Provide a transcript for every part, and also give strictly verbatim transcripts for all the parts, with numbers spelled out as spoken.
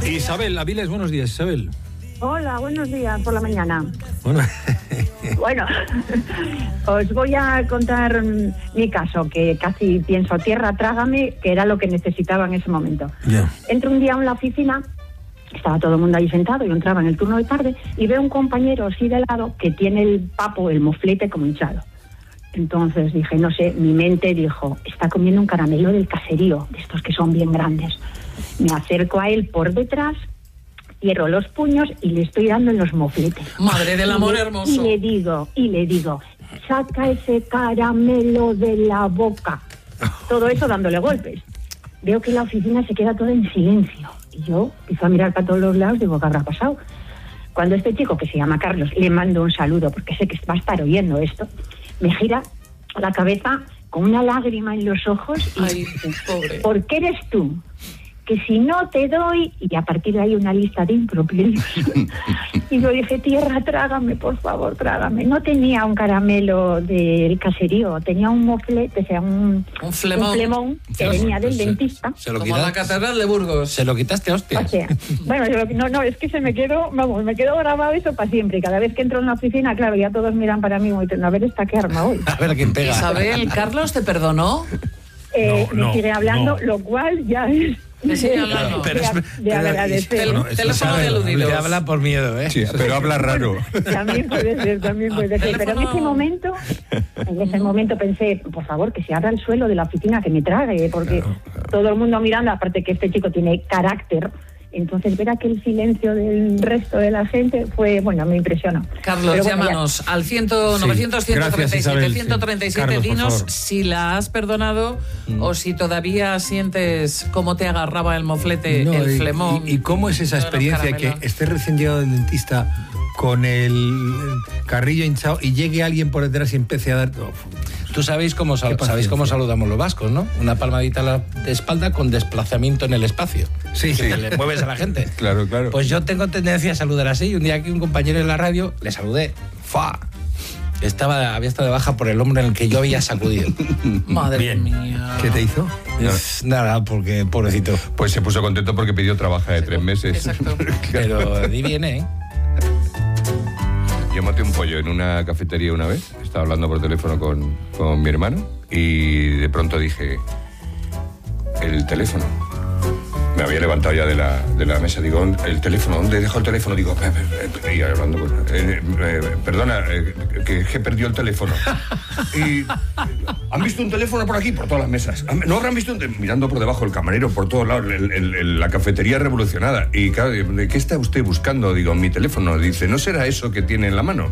Isabel Aviles, buenos días, Isabel. Hola, buenos días por la mañana. Bueno, bueno os voy a contar mi caso, que casi pienso, tierra, trágame, que era lo que necesitaba en ese momento. Yeah. Entro un día a la oficina, estaba todo el mundo ahí sentado, yo entraba en el turno de tarde, y veo un compañero así de lado que tiene el papo, el moflete como hinchado. Entonces dije, no sé, mi mente dijo, está comiendo un caramelo del caserío, de estos que son bien grandes. Me acerco a él por detrás, cierro los puños y le estoy dando en los mofletes. Madre del amor y le, hermoso. Y le digo, y le digo, saca ese caramelo de la boca. Todo eso dándole golpes. Veo que la oficina se queda toda en silencio. Y yo empiezo a mirar para todos los lados, digo, ¿qué habrá pasado? Cuando este chico, que se llama Carlos, le mando un saludo, porque sé que va a estar oyendo esto, me gira la cabeza con una lágrima en los ojos y Ay, dice, pobre. ¿por qué eres tú? Que si no te doy, y a partir de ahí una lista de improperios. Y yo dije, tierra, trágame, por favor, trágame. No tenía un caramelo del caserío, tenía un moflete, o sea, un, Un flemón. un flemón que venía del se, dentista. Se lo Como la quitaste, catedral de Burgos. se lo quitaste, hostia. O sea, bueno, yo, no, no, es que se me quedó, vamos, me quedó grabado eso para siempre. Y cada vez que entro en la oficina, claro, ya todos miran para mí y dicen, a ver, ¿esta qué arma hoy? A ver quién pega. Isabel, ¿Carlos te perdonó? Eh, No, no, me sigue hablando, no. lo cual ya es... Me sigue hablando. de, Pero es- de pero- agradecer. Tel- No, eso teléfono sabe, de aludidos. le habla por miedo, ¿eh? Sí, pero habla raro. También puede ser, también puede ser. Pero en ese momento, en ese momento pensé, por favor, que se abra el suelo de la oficina, que me trague, porque Claro, claro. todo el mundo mirando, aparte que este chico tiene carácter. Entonces, ver aquel silencio del resto de la gente fue, bueno, me impresionó. Carlos, Pero bueno, llámanos al cien, novecientos, ciento treinta y siete, ciento treinta y siete. Carlos, por Dinos favor. si la has perdonado Mm. o si todavía sientes cómo te agarraba el moflete, No, el y- flemón. Y, y cómo es esa Todos los experiencia que caramelos. estés recién llegado del dentista con el carrillo hinchado y llegue alguien por detrás y empiece a dar... Tú sabéis cómo, sal- Qué sabéis cómo paciencia. saludamos los vascos, ¿no? Una palmadita a la espalda con desplazamiento en el espacio. Sí, Que le mueves a la gente. Claro, claro. Pues yo tengo tendencia a saludar así. Y un día aquí un compañero en la radio le saludé. ¡Fa! Estaba, había estado de baja por el hombro en el que yo había sacudido. Madre Bien. mía. ¿Qué te hizo? Es nada, porque pobrecito. Pues se puso contento porque pidió trabajo de tres meses. Exacto. Pero di viene, ¿eh? Yo maté un pollo en una cafetería una vez. Estaba hablando por teléfono con, con mi hermano y de pronto dije, el teléfono. Me había levantado ya de la, de la mesa. Digo, el teléfono, ¿dónde dejo el teléfono? Digo, pe- pe- pe- y hablando con... eh, eh, perdona, eh, que, que perdió el teléfono. Y... ¿Han visto un teléfono por aquí? Por todas las mesas. ¿No habrán visto un te- Mirando por debajo el camarero, por todos lados, el- el- el- la cafetería revolucionada. Y claro, ¿de qué está usted buscando? Digo, mi teléfono. Dice, ¿no será eso que tiene en la mano?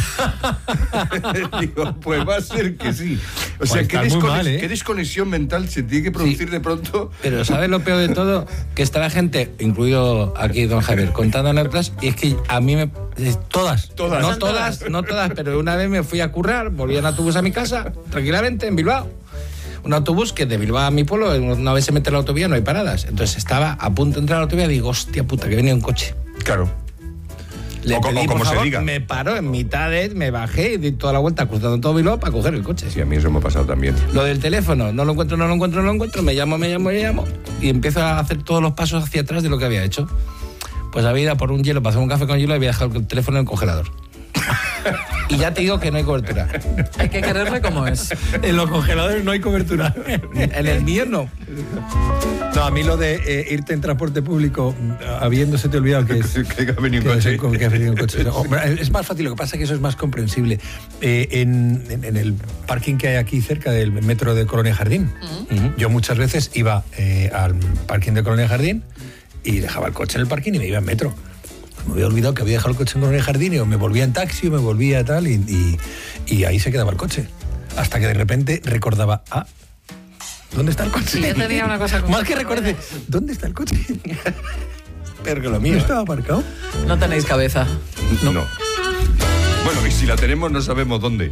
Digo, pues va a ser que sí. O sea, Pues ¿qué, estás muy desconex- mal, ¿eh? qué desconexión mental se tiene que producir de pronto? Pero ¿sabes lo peor de todo? Que está la gente, incluido aquí don Javier, contando anécdotas, y es que a mí me... eh, Todas. Todas. No todas, no todas, pero una vez me fui a currar, volví en autobús a mi casa, tranquilamente, en Bilbao. Un autobús que de Bilbao a mi pueblo, una vez se mete en la autovía no hay paradas. Entonces estaba a punto de entrar a la autovía y digo, hostia puta, que venía un coche. Claro. Le O co- pedí, o como por se favor, diga. me paró en mitad de... Me bajé y di toda la vuelta cruzando todo Bilbao para coger el coche. Sí, a mí eso me ha pasado también. Lo del teléfono, no lo encuentro, no lo encuentro, no lo encuentro, me llamo, me llamo, me llamo y empiezo a hacer todos los pasos hacia atrás de lo que había hecho. Pues había ido a por un hielo, para hacer un café con hielo y había dejado el teléfono en el congelador. Y ya te digo que no hay cobertura. Hay que quererle como es. En los congeladores no hay cobertura. En el mío no. No, a mí lo de eh, irte en transporte público mm, habiéndose te olvidado que es... Que ha venido un que es coche. con- que ha venido un coche. No, hombre, es más fácil, lo que pasa es que eso es más comprensible. Eh, en, en- en el parking que hay aquí cerca del metro de Colonia Jardín, Ujú. yo muchas veces iba eh, al parking de Colonia Jardín y dejaba el coche en el parking y me iba en metro. Me había olvidado que había dejado el coche en Colonia Jardín y o me volvía en taxi o me volvía tal y, y, y ahí se quedaba el coche. Hasta que de repente recordaba, ah, ¿dónde está el coche? Yo tenía una cosa con Más que cuatro recordé, ruedas. ¿dónde está el coche? Pero que lo ¿No mío. estaba aparcado? No tenéis cabeza. No. Bueno, y si la tenemos no sabemos dónde.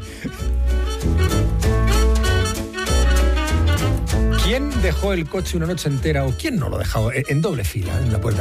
¿Quién dejó el coche una noche entera o quién no lo dejó en doble fila en la puerta?